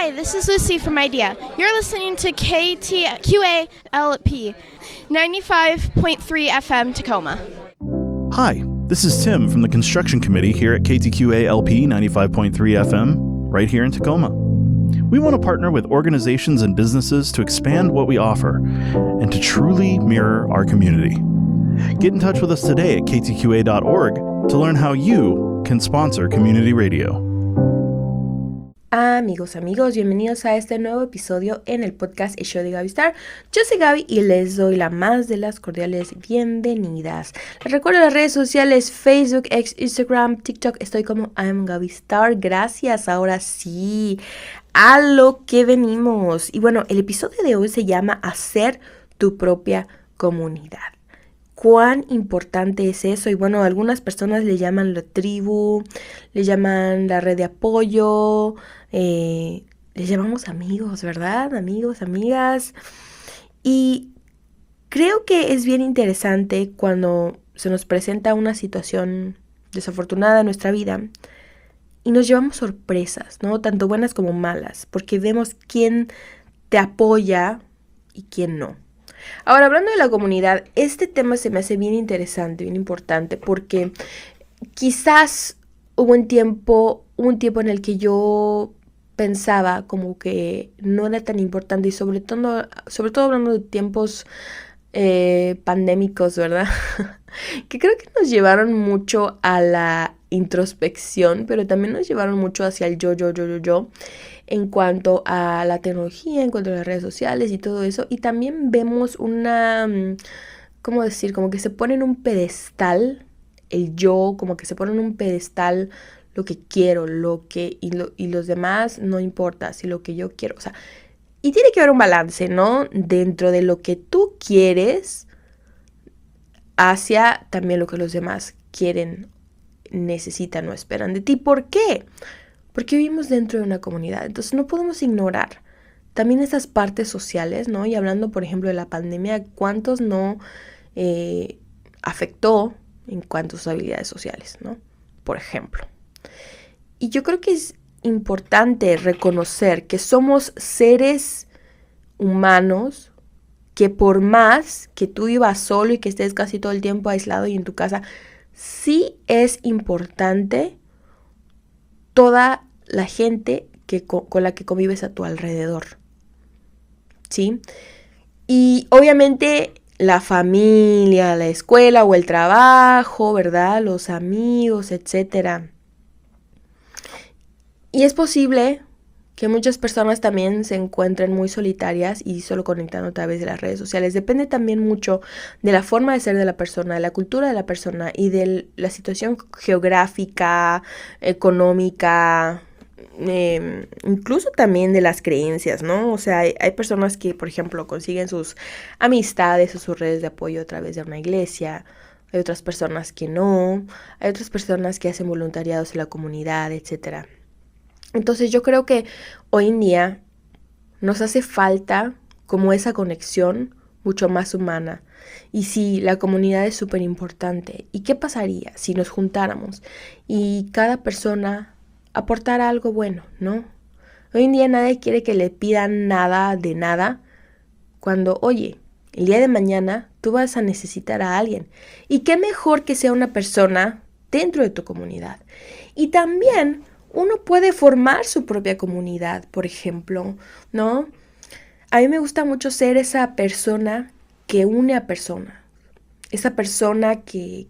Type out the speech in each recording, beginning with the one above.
Hi, this is Lucy from IDEA. You're listening to KTQALP 95.3 FM Tacoma. Hi, this is Tim from the Construction Committee here at KTQALP 95.3 FM, right here in Tacoma. We want to partner with organizations and businesses to expand what we offer and to truly mirror our community. Get in touch with us today at ktqa.org to learn how you can sponsor community radio. Amigos, bienvenidos a este nuevo episodio en el podcast El Show de Gaby Star. Yo soy Gaby y les doy la más de las cordiales bienvenidas. Les recuerdo las redes sociales, Facebook, X, Instagram, TikTok. Estoy como I'm Gaby Star. Gracias, ahora sí, a lo que venimos. Y bueno, el episodio de hoy se llama Hacer tu propia comunidad. ¿Cuán importante es eso? Y bueno, algunas personas le llaman la tribu, le llaman la red de apoyo, les llamamos amigos, ¿verdad? Amigos, amigas. Y creo que es bien interesante cuando se nos presenta una situación desafortunada en nuestra vida y nos llevamos sorpresas, ¿no? Tanto buenas como malas, porque vemos quién te apoya y quién no. Ahora, hablando de la comunidad, este tema se me hace bien interesante, bien importante, porque quizás hubo un tiempo en el que yo pensaba como que no era tan importante y sobre todo hablando de tiempos pandémicos, ¿verdad? Que creo que nos llevaron mucho a la introspección, pero también nos llevaron mucho hacia el yo, en cuanto a la tecnología, en cuanto a las redes sociales y todo eso. Y también vemos una, ¿cómo decir? Como que se pone en un pedestal el yo, como que se pone en un pedestal lo que quiero, y los demás no importa, si lo que yo quiero, o sea, y tiene que haber un balance, ¿no? Dentro de lo que tú quieres hacia también lo que los demás quieren, necesitan o esperan de ti. ¿Por qué? Porque vivimos dentro de una comunidad, entonces no podemos ignorar también esas partes sociales, ¿no? Y hablando, por ejemplo, de la pandemia, ¿cuántos no afectó en cuanto a sus habilidades sociales, ¿no? Por ejemplo. Y yo creo que es importante reconocer que somos seres humanos que por más que tú vivas solo y que estés casi todo el tiempo aislado y en tu casa, sí es importante toda la gente con la que convives a tu alrededor, ¿sí? Y obviamente la familia, la escuela o el trabajo, ¿verdad? Los amigos, etcétera. Y es posible que muchas personas también se encuentren muy solitarias y solo conectando a través de las redes sociales. Depende también mucho de la forma de ser de la persona, de la cultura de la persona y de la situación geográfica, económica, incluso también de las creencias, ¿no? O sea, hay personas que, por ejemplo, consiguen sus amistades o sus redes de apoyo a través de una iglesia. Hay otras personas que no. Hay otras personas que hacen voluntariados en la comunidad, etcétera. Entonces yo creo que hoy en día nos hace falta como esa conexión mucho más humana. Y sí, la comunidad es súper importante. ¿Y qué pasaría si nos juntáramos y cada persona aportara algo bueno, ¿no? Hoy en día nadie quiere que le pidan nada de nada cuando, oye, el día de mañana tú vas a necesitar a alguien. Y qué mejor que sea una persona dentro de tu comunidad. Y también uno puede formar su propia comunidad, por ejemplo, ¿no? A mí me gusta mucho ser esa persona que une a personas. Esa persona que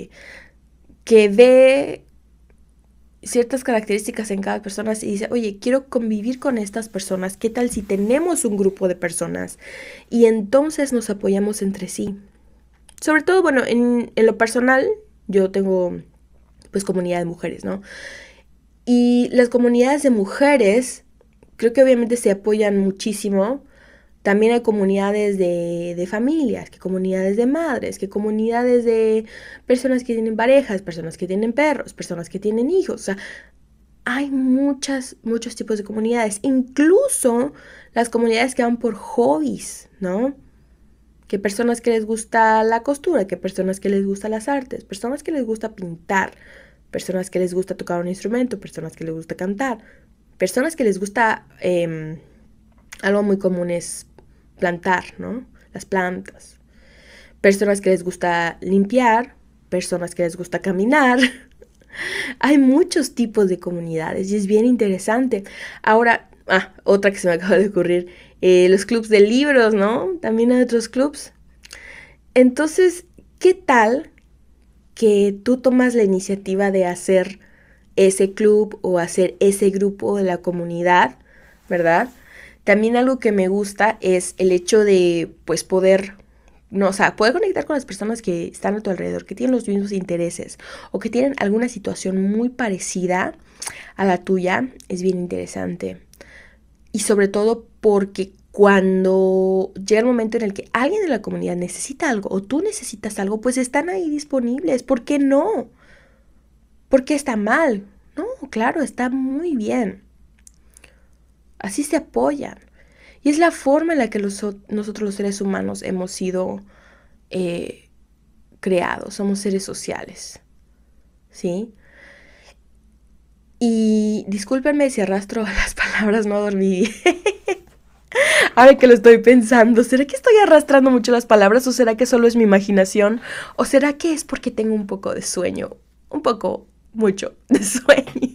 ve ciertas características en cada persona y dice, oye, quiero convivir con estas personas. ¿Qué tal si tenemos un grupo de personas? Y entonces nos apoyamos entre sí. Sobre todo, bueno, en lo personal, yo tengo pues comunidad de mujeres, ¿no? Y las comunidades de mujeres creo que obviamente se apoyan muchísimo. También hay comunidades de familias, que comunidades de madres, que comunidades de personas que tienen parejas, personas que tienen perros, personas que tienen hijos. O sea, hay muchos tipos de comunidades. Incluso las comunidades que van por hobbies, ¿no? Que personas que les gusta la costura, que personas que les gusta las artes, personas que les gusta pintar, personas que les gusta tocar un instrumento, personas que les gusta cantar, Personas que les gusta, algo muy común es plantar, ¿no? Las plantas. Personas que les gusta limpiar, personas que les gusta caminar. Hay muchos tipos de comunidades y es bien interesante. Ahora, otra que se me acaba de ocurrir, los clubs de libros, ¿no? También hay otros clubs. Entonces, ¿qué tal que tú tomas la iniciativa de hacer ese club o hacer ese grupo de la comunidad, ¿verdad? También algo que me gusta es el hecho de, pues, poder conectar con las personas que están a tu alrededor, que tienen los mismos intereses o que tienen alguna situación muy parecida a la tuya, es bien interesante. Y sobre todo porque cuando llega el momento en el que alguien de la comunidad necesita algo o tú necesitas algo, pues están ahí disponibles. ¿Por qué no? ¿Por qué está mal? No, claro, está muy bien. Así se apoyan. Y es la forma en la que nosotros los seres humanos hemos sido creados. Somos seres sociales. ¿Sí? Y discúlpenme si arrastro las palabras, no dormí. Ahora que lo estoy pensando, ¿será que estoy arrastrando mucho las palabras o será que solo es mi imaginación? ¿O será que es porque tengo un poco de sueño? Un poco, mucho de sueño.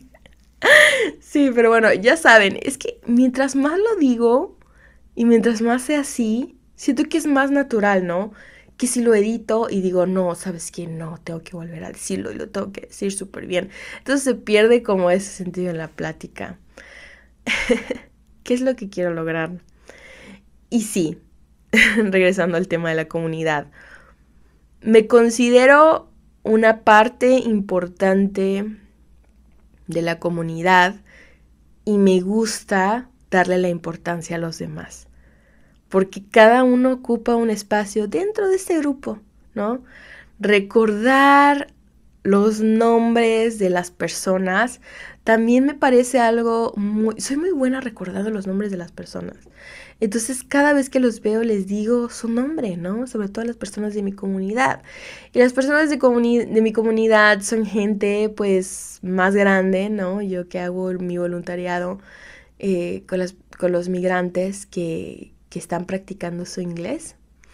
Sí, pero bueno, ya saben, es que mientras más lo digo y mientras más sea así, siento que es más natural, ¿no? Que si lo edito y digo, no, ¿sabes qué? No, tengo que volver a decirlo y lo tengo que decir súper bien. Entonces se pierde como ese sentido en la plática. ¿Qué es lo que quiero lograr? Y sí, regresando al tema de la comunidad, me considero una parte importante de la comunidad y me gusta darle la importancia a los demás, porque cada uno ocupa un espacio dentro de este grupo, ¿no? Recordar los nombres de las personas también me parece algo soy muy buena recordando los nombres de las personas. Entonces, cada vez que los veo les digo su nombre, ¿no? Sobre todo las personas de mi comunidad. Y las personas de mi comunidad son gente, pues, más grande, ¿no? Yo que hago mi voluntariado con los migrantes que están practicando su inglés.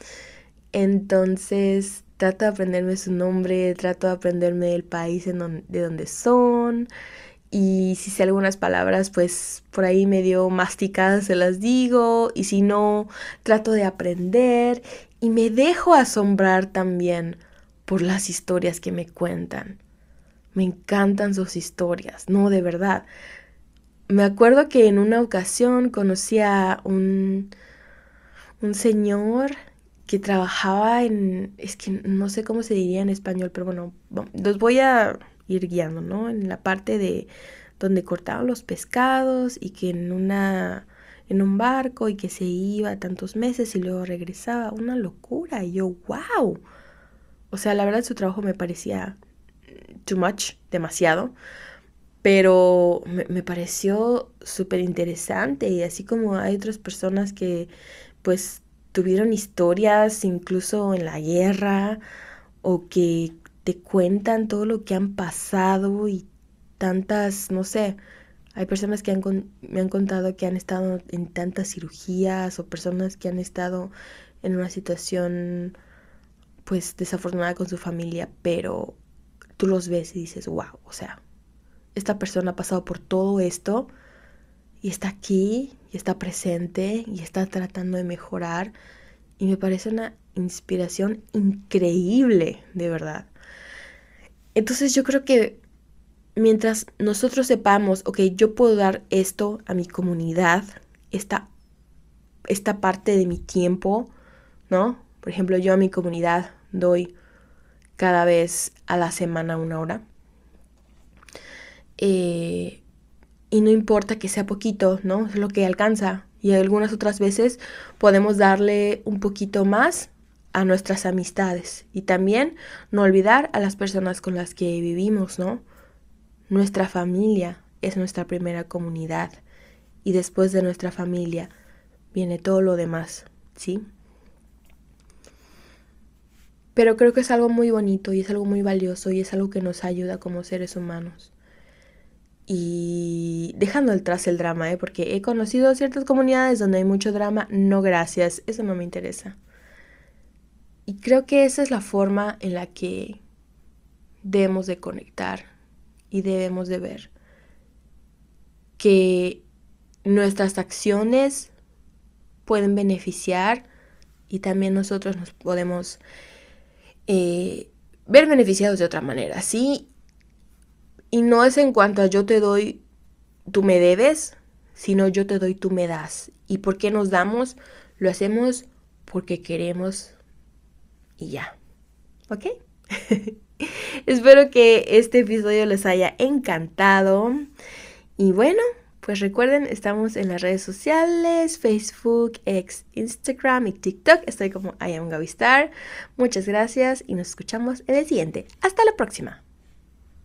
Entonces, trato de aprenderme su nombre, trato de aprenderme el país de donde son. Y si sé algunas palabras, pues por ahí medio masticadas se las digo. Y si no, trato de aprender. Y me dejo asombrar también por las historias que me cuentan. Me encantan sus historias, no, de verdad. Me acuerdo que en una ocasión conocí a un señor que trabajaba es que no sé cómo se diría en español, pero bueno, los voy a ir guiando, ¿no? En la parte de donde cortaban los pescados y que en un barco y que se iba tantos meses y luego regresaba, una locura. Y yo, wow. O sea, la verdad su trabajo me parecía too much, demasiado, pero me pareció súper interesante y así como hay otras personas que pues tuvieron historias incluso en la guerra o que te cuentan todo lo que han pasado y tantas, no sé, hay personas que me han contado que han estado en tantas cirugías o personas que han estado en una situación pues desafortunada con su familia, pero tú los ves y dices, wow, o sea, esta persona ha pasado por todo esto y está aquí y está presente y está tratando de mejorar y me parece una inspiración increíble, de verdad. Entonces yo creo que mientras nosotros sepamos, ok, yo puedo dar esto a mi comunidad, esta parte de mi tiempo, ¿no? Por ejemplo, yo a mi comunidad doy cada vez a la semana 1 hora. Y no importa que sea poquito, ¿no? Es lo que alcanza. Y algunas otras veces podemos darle un poquito más a nuestras amistades. Y también no olvidar a las personas con las que vivimos, ¿no? Nuestra familia es nuestra primera comunidad. Y después de nuestra familia viene todo lo demás, ¿sí? Pero creo que es algo muy bonito y es algo muy valioso y es algo que nos ayuda como seres humanos. y dejando atrás el drama, porque he conocido ciertas comunidades donde hay mucho drama. No, gracias, eso no me interesa. Y creo que esa es la forma en la que debemos de conectar y debemos de ver que nuestras acciones pueden beneficiar y también nosotros nos podemos ver beneficiados de otra manera, ¿sí? Y no es en cuanto a yo te doy, tú me debes, sino yo te doy, tú me das. ¿Y por qué nos damos? Lo hacemos porque queremos y ya. ¿Ok? Espero que este episodio les haya encantado. Y bueno, pues recuerden, estamos en las redes sociales, Facebook, X, Instagram y TikTok. Estoy como I am Gavistar. Muchas gracias y nos escuchamos en el siguiente. Hasta la próxima.